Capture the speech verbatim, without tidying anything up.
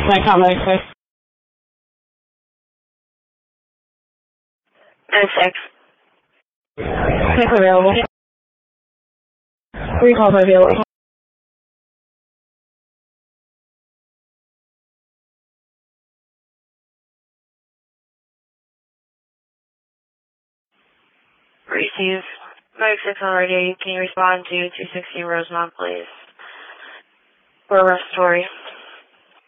Like, how many six? nine six. Six available. Three calls available. Receive. nine six already. Can you respond to two sixty Rosemont, please? For arrest story.